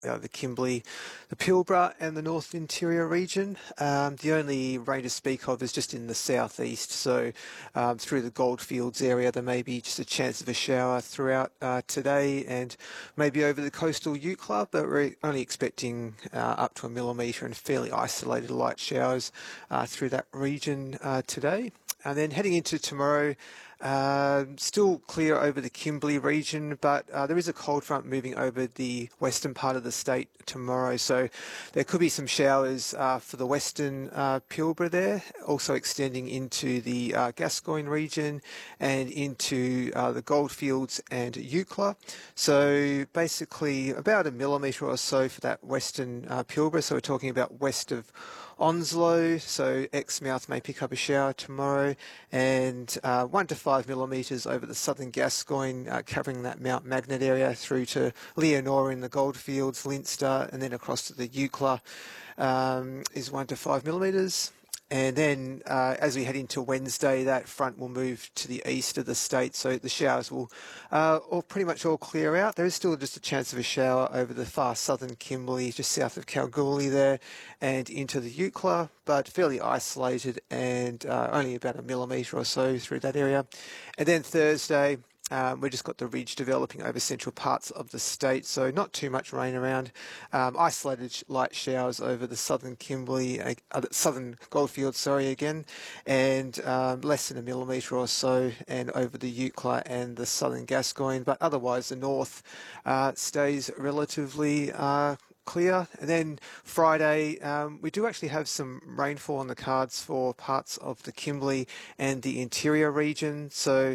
the Kimberley, the Pilbara and the North Interior region. The only rain to speak of is just in the southeast, so through the Goldfields area there may be just a chance of a shower throughout today and maybe over the coastal Eucla, but we're only expecting up to 1 millimetre and fairly isolated light showers through that region today. And then heading into tomorrow, still clear over the Kimberley region, but there is a cold front moving over the western part of the state tomorrow, so there could be some showers for the western Pilbara there, also extending into the Gascoyne region and into the Goldfields and Eucla. So basically about 1 millimetre or so for that western Pilbara, so we're talking about west of Onslow, so Exmouth may pick up a shower tomorrow, and 1 to 5 millimetres over the southern Gascoyne, covering that Mount Magnet area through to Leonora in the Goldfields, Leinster, and then across to the Eucla is 1 to 5 millimetres. And then as we head into Wednesday, that front will move to the east of the state, so the showers will all pretty much all clear out. There is still just a chance of a shower over the far southern Kimberley, just south of Kalgoorlie there, and into the Eucla, but fairly isolated and only about 1 millimetre or so through that area. And then Thursday, we've just got the ridge developing over central parts of the state, so not too much rain around. Isolated light showers over the southern Kimberley, southern Goldfields, again, and less than 1 millimetre or so, and over the Eucla and the southern Gascoyne, but otherwise the north stays relatively clear. And then Friday, we do actually have some rainfall on the cards for parts of the Kimberley and the interior region, so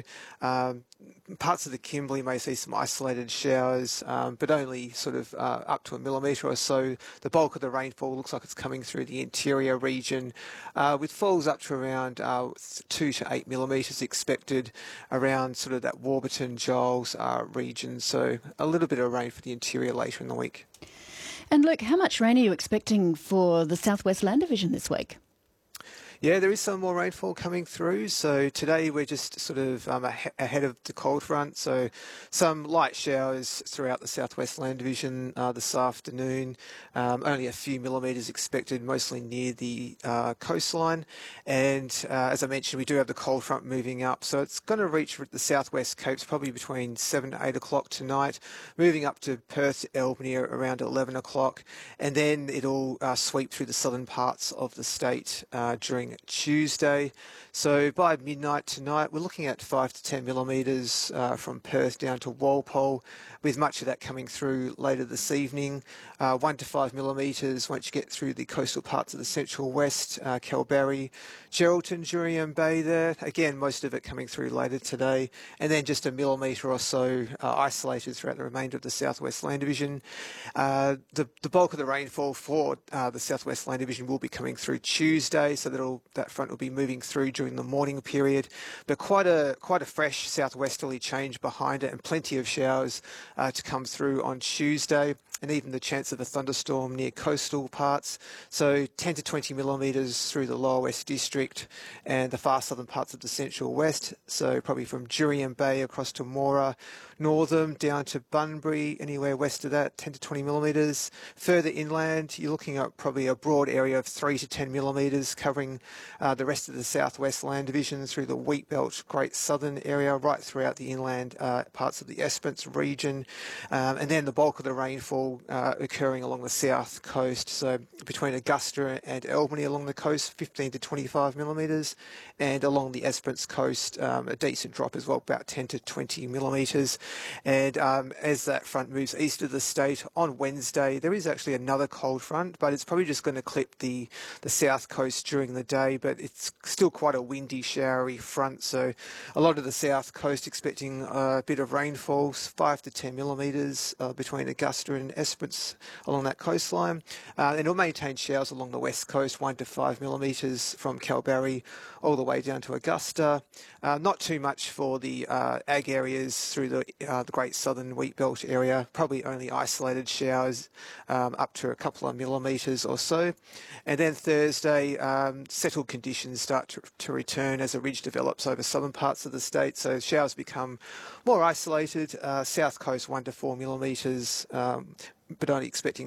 parts of the Kimberley may see some isolated showers, but only sort of up to 1 millimetre or so. The bulk of the rainfall looks like it's coming through the interior region, with falls up to around 2 to 8 millimetres expected around sort of that Warburton, Giles region. So a little bit of rain for the interior later in the week. And Luke, how much rain are you expecting for the Southwest Land Division this week? Yeah, there is some more rainfall coming through. So today we're just sort of ahead of the cold front. So some light showers throughout the Southwest Land Division this afternoon. Only a few millimetres expected, mostly near the coastline. And as I mentioned, we do have the cold front moving up. So it's going to reach the southwest coast probably between 7 to 8 o'clock tonight, moving up to Perth, Albany around 11 o'clock. And then it'll sweep through the southern parts of the state during Tuesday. So by midnight tonight, we're looking at 5 to 10 millimetres from Perth down to Walpole, with much of that coming through later this evening. 1 to 5 millimetres once you get through the coastal parts of the central west, Kalbarri, Geraldton, Jurien Bay there. Again, most of it coming through later today. And then just 1 millimetre or so isolated throughout the remainder of the Southwest Land Division. The bulk of the rainfall for the Southwest Land Division will be coming through Tuesday, so that front will be moving through during the morning period, but quite a fresh southwesterly change behind it, and plenty of showers to come through on Tuesday, and even the chance of a thunderstorm near coastal parts. So 10 to 20 millimetres through the Lower West District and the far southern parts of the Central West. So probably from Jurien Bay across to Moora, Northam down to Bunbury, anywhere west of that, 10 to 20 millimetres. Further inland, you're looking at probably a broad area of 3 to 10 millimetres covering the rest of the Southwest Land Division through the Wheatbelt, Great Southern area, right throughout the inland parts of the Esperance region. And then the bulk of the rainfall occurring along the south coast, so between Augusta and Albany along the coast, 15 to 25 millimetres, and along the Esperance coast, a decent drop as well, about 10 to 20 millimetres. And as that front moves east of the state on Wednesday, there is actually another cold front, but it's probably just going to clip the south coast during the day, but it's still quite a windy, showery front, so a lot of the south coast expecting a bit of rainfall, 5 to 10 millimetres between Augusta and Esperance along that coastline. And it'll maintain showers along the west coast, 1 to 5 millimetres from Kalbarri all the way down to Augusta. Not too much for the ag areas through the Great Southern Wheatbelt area, probably only isolated showers up to a couple of millimetres or so. And then Thursday, settled conditions start to return as a ridge develops over southern parts of the state, so showers become more isolated. South coast 1 to 4 millimetres, but only expecting